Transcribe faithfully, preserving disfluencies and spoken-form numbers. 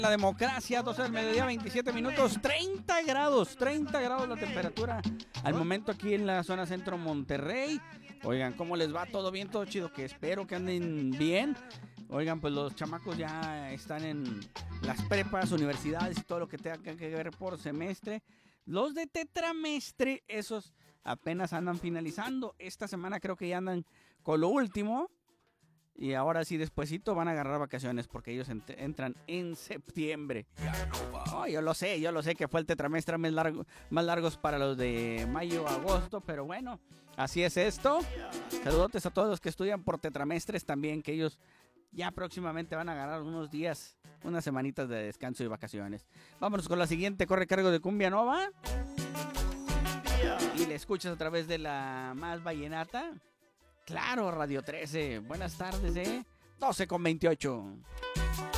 La democracia, doce del mediodía, veintisiete minutos, treinta grados, treinta grados la temperatura al momento aquí en la zona centro Monterrey. Oigan, ¿cómo les va? ¿Todo bien? ¿Todo chido? Que espero que anden bien. Oigan, pues los chamacos ya están en las prepas, universidades y todo lo que tenga que ver por semestre. Los de tetramestre, esos apenas andan finalizando. Esta semana creo que ya andan con lo último. Y ahora sí, despuesito van a agarrar vacaciones porque ellos ent- entran en septiembre. Oh, yo lo sé, yo lo sé que fue el tetramestre más, largo, más largos para los de mayo, agosto, pero bueno, así es esto. Saludotes a todos los que estudian por tetramestres también, que ellos ya próximamente van a agarrar unos días, unas semanitas de descanso y vacaciones. Vámonos con la siguiente, corre cargo de Cumbia Nova. Y le escuchas a través de la más vallenata. Claro, Radio trece. Buenas tardes, ¿eh? doce con veintiocho.